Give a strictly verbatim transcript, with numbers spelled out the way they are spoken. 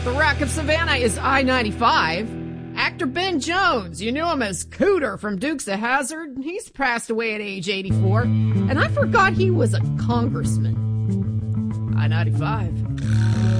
The Rock of Savannah is I ninety-five. Actor Ben Jones, you knew him as Cooter from Dukes of Hazzard. He's passed away at age eighty-four. And I forgot he was a congressman. I ninety-five.